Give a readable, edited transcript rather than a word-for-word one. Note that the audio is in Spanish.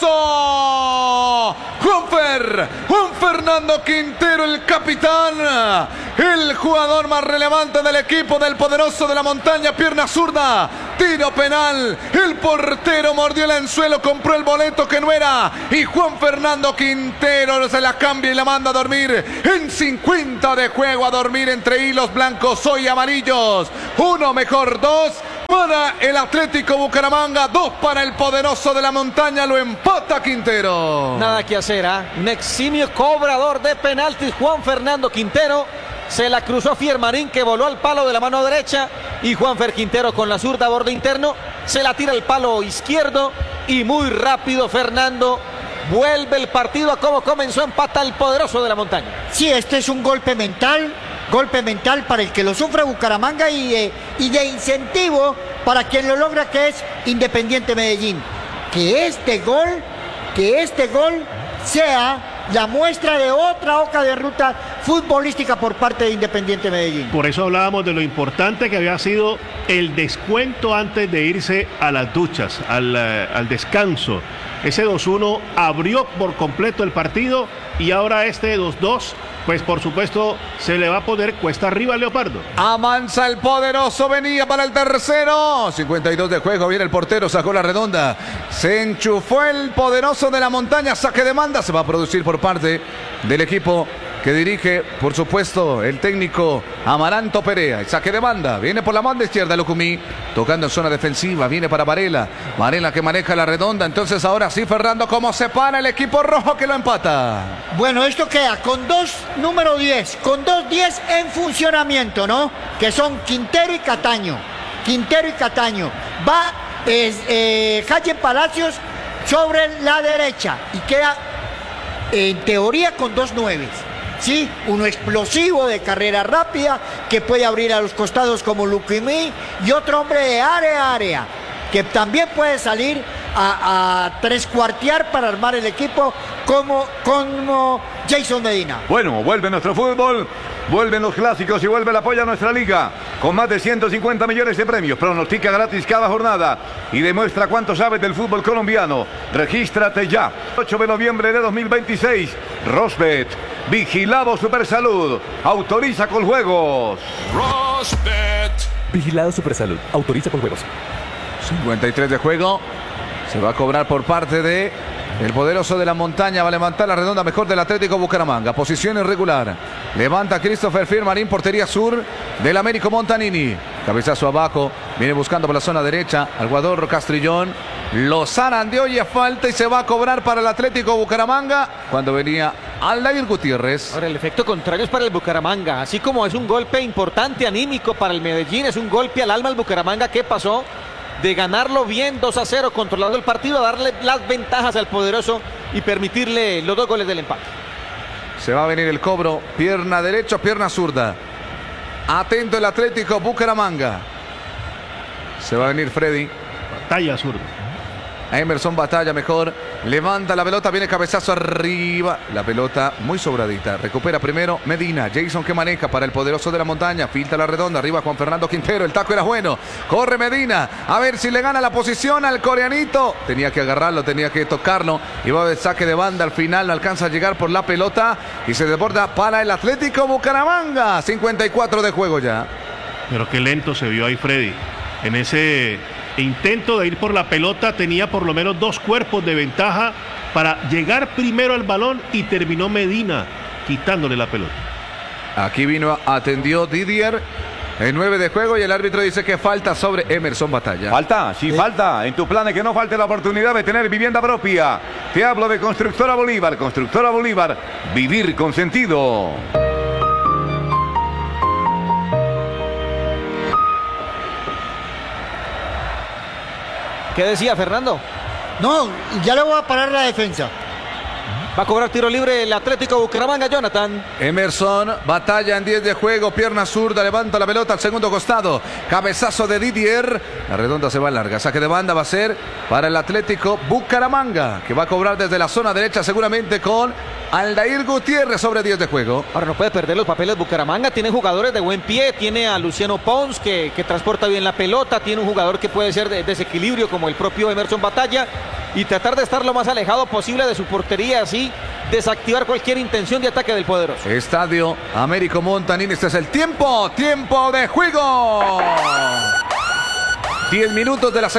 poderoso Juan Fernando Quintero, el capitán, el jugador más relevante del equipo del poderoso de la montaña, pierna zurda, tiro penal, el portero mordió el anzuelo, compró el boleto que no era, y Juan Fernando Quintero se la cambia y la manda a dormir en 50 de juego, a dormir entre hilos blancos y amarillos. Uno mejor, dos para el Atlético Bucaramanga, 2 para el poderoso de la montaña, lo empata Quintero. Nada que hacer, un eximio cobrador de penaltis, Juan Fernando Quintero. Se la cruzó Fiermarín, que voló al palo de la mano derecha, y Juanfer Quintero con la zurda a borde interno se la tira al palo izquierdo, y muy rápido Fernando vuelve el partido a como comenzó, empata el poderoso de la montaña. Sí, este es un golpe mental para el que lo sufre Bucaramanga y de incentivo para quien lo logra, que es Independiente Medellín. Que este gol sea la muestra de otra hoja de ruta futbolística por parte de Independiente Medellín. Por eso hablábamos de lo importante que había sido el descuento antes de irse a las duchas, al descanso. Ese 2-1 abrió por completo el partido, y ahora este 2-2, pues por supuesto se le va a poner cuesta arriba al Leopardo. Amansa el poderoso, venía para el tercero. 52 de juego, viene el portero, sacó la redonda. Se enchufó el poderoso de la montaña, saque de banda. Se va a producir por parte del equipo que dirige, por supuesto, el técnico Amaranto Perea. El saque de banda, viene por la banda izquierda Lucumí, tocando en zona defensiva, viene para Varela. Varela que maneja la redonda, entonces ahora sí, Fernando, ¿cómo se para el equipo rojo que lo empata? Bueno, esto queda con número 10, con 2-10 en funcionamiento, ¿no? Que son Quintero y Cataño. Va Jaime Palacios sobre la derecha y queda en teoría con 2 nueves. Sí, uno explosivo de carrera rápida que puede abrir a los costados como Lucumí, y otro hombre de área a área que también puede salir a trescuartear para armar el equipo como Jason Medina. Bueno, vuelve nuestro fútbol, vuelven los clásicos y vuelve el apoyo a nuestra liga con más de 150 millones de premios. Pronostica gratis cada jornada y demuestra cuánto sabes del fútbol colombiano. Regístrate ya. 8 de noviembre de 2026. Rosbet, vigilado Supersalud, autoriza con juegos. Rosbet, vigilado Supersalud, autoriza con juegos. 53 de juego. Se va a cobrar por parte de el poderoso de la montaña. Va a levantar la redonda mejor del Atlético Bucaramanga. Posición irregular. Levanta Christopher Fiermarín, portería sur del Américo Montanini. Cabezazo abajo. Viene buscando por la zona derecha al Guadorro Castrillón. Lo sanan de hoy a falta y se va a cobrar para el Atlético Bucaramanga cuando venía Aldair Gutiérrez. Ahora el efecto contrario es para el Bucaramanga. Así como es un golpe importante anímico para el Medellín, es un golpe al alma al Bucaramanga, que pasó de ganarlo bien 2-0, controlando el partido, a darle las ventajas al poderoso y permitirle los 2 goles del empate. Se va a venir el cobro, pierna derecha, pierna zurda. Atento el Atlético Bucaramanga. Se va a venir Freddy. Batalla zurda. Emerson Batalla mejor, levanta la pelota, viene cabezazo arriba, la pelota muy sobradita, recupera primero Medina, Jason que maneja para el poderoso de la montaña, filtra la redonda, arriba Juan Fernando Quintero, el taco era bueno, corre Medina, a ver si le gana la posición al coreanito, tenía que agarrarlo, tenía que tocarlo, y va a haber saque de banda, al final no alcanza a llegar por la pelota, y se desborda para el Atlético Bucaramanga, 54 de juego ya. Pero qué lento se vio ahí Freddy, en ese intento de ir por la pelota. Tenía por lo menos 2 cuerpos de ventaja para llegar primero al balón, y terminó Medina quitándole la pelota. Aquí vino, atendió Didier en 9 de juego, y el árbitro dice que falta sobre Emerson Batalla. Falta, sí, falta. En tu plan es que no falte la oportunidad de tener vivienda propia. Te hablo de Constructora Bolívar. Constructora Bolívar, vivir con sentido. ¿Qué decía Fernando? No, ya le voy a parar la defensa. Va a cobrar tiro libre el Atlético Bucaramanga, Jonathan. Emerson Batalla en 10 de juego, pierna zurda, levanta la pelota al segundo costado, cabezazo de Didier, la redonda se va larga, saque de banda va a ser para el Atlético Bucaramanga, que va a cobrar desde la zona derecha seguramente con Aldair Gutiérrez sobre 10 de juego. Ahora no puede perder los papeles Bucaramanga, tiene jugadores de buen pie, tiene a Luciano Pons que transporta bien la pelota, tiene un jugador que puede ser de desequilibrio como el propio Emerson Batalla, y tratar de estar lo más alejado posible de su portería, así desactivar cualquier intención de ataque del poderoso. Estadio Américo Montanín, este es el tiempo de juego. 10 minutos de la segunda.